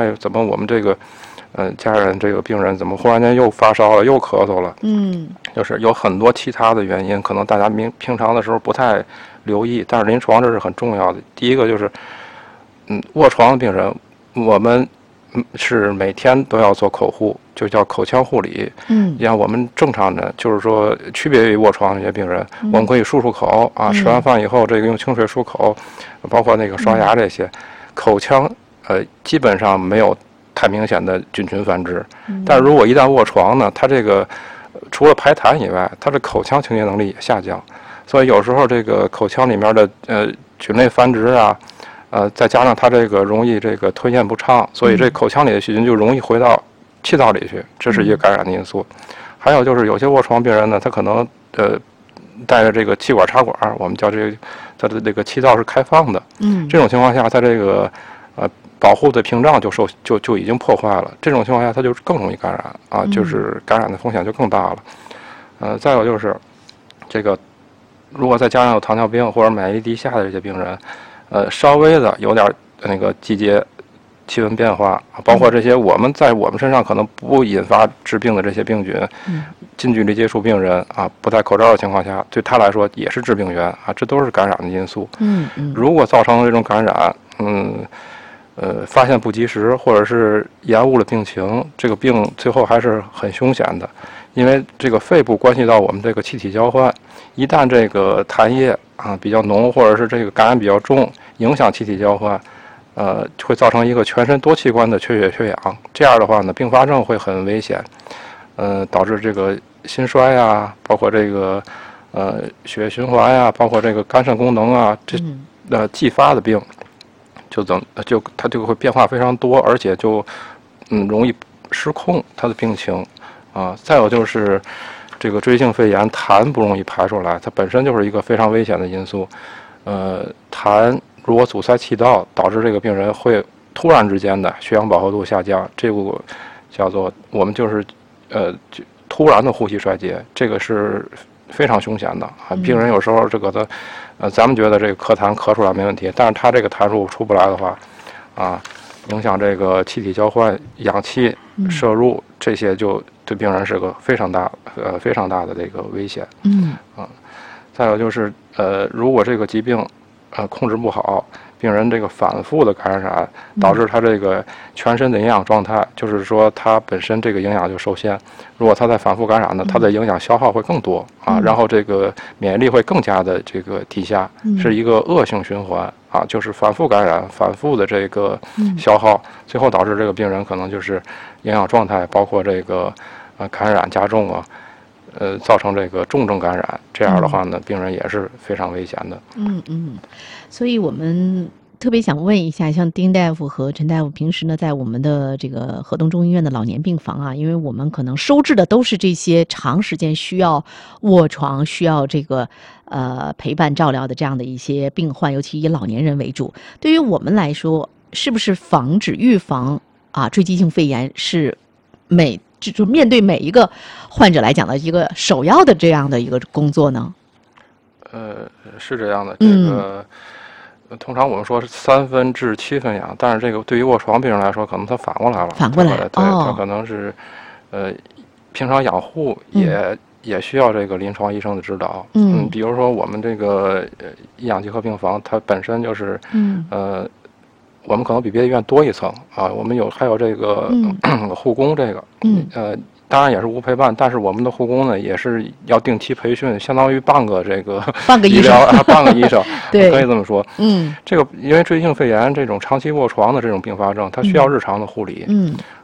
哎，怎么我们这个家人这个病人怎么忽然间又发烧了，又咳嗽了？就是有很多其他的原因，可能大家平常的时候不太留意，但是临床这是很重要的。第一个就是，卧床的病人，我们是每天都要做口护，就叫口腔护理。像我们正常的，就是说区别于卧床那些病人，我们可以漱口啊，吃完饭以后这个用清水漱口，包括那个刷牙这些，口腔基本上没有太明显的菌群繁殖。但是如果一旦卧床呢，它这个除了排痰以外，它的口腔清洁能力也下降，所以有时候这个口腔里面的菌类繁殖啊，再加上它这个容易这个吞咽不畅，所以这口腔里的细菌就容易回到气道里去，这是一个感染的因素。还有就是有些卧床病人呢，他可能带着这个气管插管，我们叫这个他的这个气道是开放的，这种情况下，他这个保护的屏障就已经破坏了，这种情况下它就更容易感染啊，就是感染的风险就更大了。再有就是这个，如果再加上有糖尿病或者免疫力低下的这些病人，稍微的有点那个季节气温变化，包括这些我们在我们身上可能不引发致病的这些病菌，近距离接触病人啊，不戴口罩的情况下，对他来说也是致病源啊，这都是感染的因素。如果造成这种感染，发现不及时，或者是延误了病情，这个病最后还是很凶险的，因为这个肺部关系到我们这个气体交换，一旦这个痰液啊比较浓，或者是这个感染比较重，影响气体交换，会造成一个全身多器官的缺血缺氧，这样的话呢，并发症会很危险，导致这个心衰呀，包括这个血液循环呀，包括这个肝肾功能啊，这继发的病。它就会变化非常多，而且就容易失控它的病情啊。再有就是这个锥性肺炎，痰不容易排出来，它本身就是一个非常危险的因素。痰如果阻塞气道，导致这个病人会突然之间的血氧饱和度下降，这个叫做我们就是突然的呼吸衰竭，这个是非常凶险的啊。病人有时候这个的。咱们觉得这个咳痰咳出来没问题，但是他这个痰数出不来的话，啊，影响这个气体交换、氧气摄入，这些就对病人是个非常大的这个危险。再有就是如果这个疾病控制不好，病人这个反复的感染，导致他这个全身的营养状态，就是说他本身这个营养就受限。如果他在反复感染呢，他的营养消耗会更多啊，然后这个免疫力会更加的这个低下，是一个恶性循环啊，就是反复感染、反复的这个消耗，最后导致这个病人可能就是营养状态，包括这个感染加重啊。造成这个重症感染，这样的话呢，病人也是非常危险的。 所以我们特别想问一下，像丁大夫和陈大夫平时呢，在我们的这个河东中医院的老年病房啊，因为我们可能收治的都是这些长时间需要卧床、需要这个陪伴照料的这样的一些病患，尤其以老年人为主。对于我们来说，是不是预防锥积性肺炎是就面对每一个患者来讲的一个首要的这样的一个工作呢？ 是这样的，这个通常我们说是3分治7分养，但是这个对于卧床病人来说，可能他反过来了。对，他可能是平常养护也需要这个临床医生的指导。比如说我们这个医养结合病房，它本身就是我们可能比别的医院多一层啊，我们还有这个护工这个，当然也是无陪伴，但是我们的护工呢也是要定期培训，相当于半个医疗半个医生， 对， 可以这么说。这个因为锥性肺炎这种长期卧床的这种并发症，它需要日常的护理。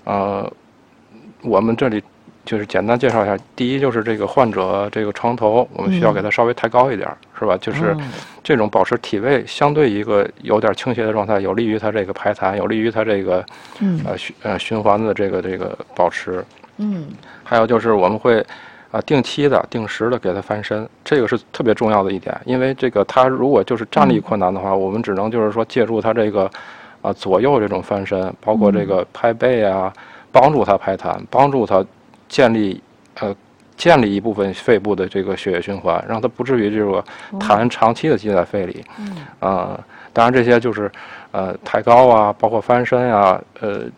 我们这里就是简单介绍一下，第一就是这个患者这个床头，我们需要给他稍微抬高一点，是吧？就是这种保持体位相对一个有点倾斜的状态，有利于他这个排痰，有利于他这个循环的这个保持。还有就是我们会定期的、定时的给他翻身，这个是特别重要的一点，因为这个他如果就是站立困难的话，我们只能就是说借助他这个左右这种翻身，包括这个拍背啊，帮助他排痰，帮助他建立一部分肺部的这个血液循环，让它不至于这个痰长期的积在肺里。当然这些就是抬高啊，包括翻身啊，